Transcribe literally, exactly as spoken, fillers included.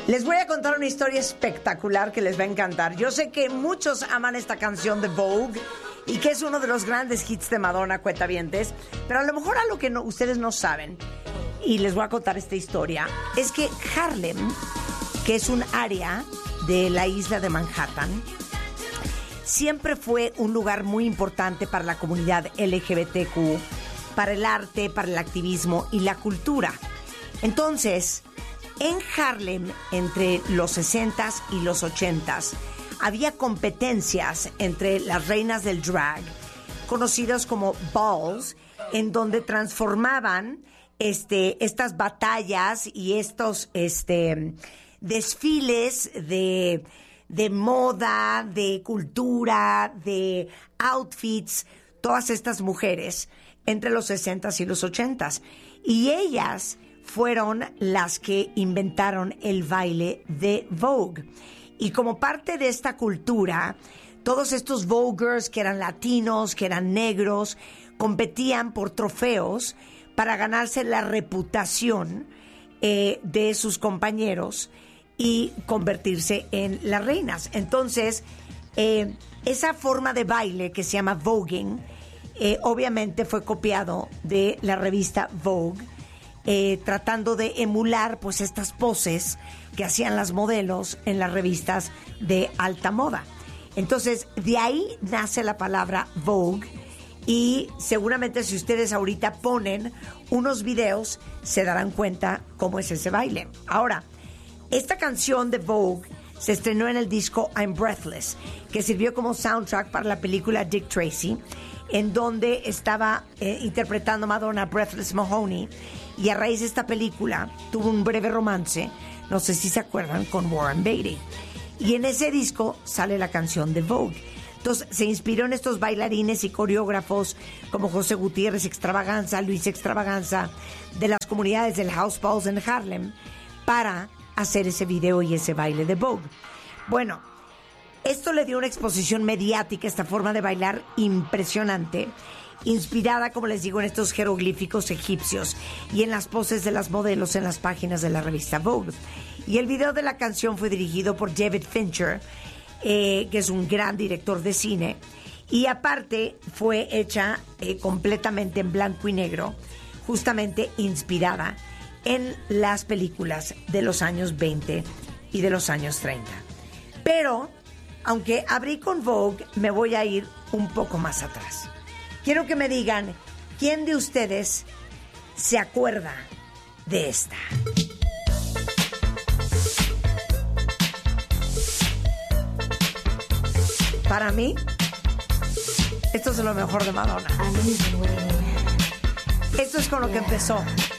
Les voy a contar una historia espectacular que les va a encantar. Yo sé que muchos aman esta canción de Vogue y que es uno de los grandes hits de Madonna, cuentavientes, pero a lo mejor a lo que no, ustedes no saben, y les voy a contar esta historia, es que Harlem, que es un área de la isla de Manhattan, siempre fue un lugar muy importante para la comunidad L G B T Q, para el arte, para el activismo y la cultura. Entonces, en Harlem, entre los sesentas y los ochentas, había competencias entre las reinas del drag, conocidas como balls, en donde transformaban este, estas batallas y estos este, desfiles de, de moda, de cultura, de outfits, todas estas mujeres entre los sesentas y los ochentas. Y ellas fueron las que inventaron el baile de Vogue. Y como parte de esta cultura, todos estos Voguers que eran latinos, que eran negros, competían por trofeos para ganarse la reputación eh, de sus compañeros y convertirse en las reinas. Entonces, eh, esa forma de baile que se llama voguing, eh, obviamente fue copiado de la revista Vogue, Eh, tratando de emular pues estas poses que hacían las modelos en las revistas de alta moda. Entonces, de ahí nace la palabra Vogue y seguramente si ustedes ahorita ponen unos videos se darán cuenta cómo es ese baile. Ahora, esta canción de Vogue se estrenó en el disco I'm Breathless, que sirvió como soundtrack para la película Dick Tracy, en donde estaba eh, interpretando Madonna Breathless Mahoney, y a raíz de esta película tuvo un breve romance, no sé si se acuerdan, con Warren Beatty. Y en ese disco sale la canción de Vogue. Entonces se inspiró en estos bailarines y coreógrafos como José Gutiérrez Extravaganza, Luis Extravaganza, de las comunidades del House Balls en Harlem, para hacer ese video y ese baile de Vogue. Bueno, esto le dio una exposición mediática, esta forma de bailar impresionante, inspirada, como les digo, en estos jeroglíficos egipcios y en las poses de las modelos en las páginas de la revista Vogue. Y el video de la canción fue dirigido por David Fincher, eh, que es un gran director de cine, y aparte fue hecha eh, completamente en blanco y negro, justamente inspirada en las películas de los años veinte y de los años treinta. Pero, aunque abrí con Vogue, me voy a ir un poco más atrás. Quiero que me digan, ¿quién de ustedes se acuerda de esta? Para mí, esto es lo mejor de Madonna. Esto es con lo que empezó.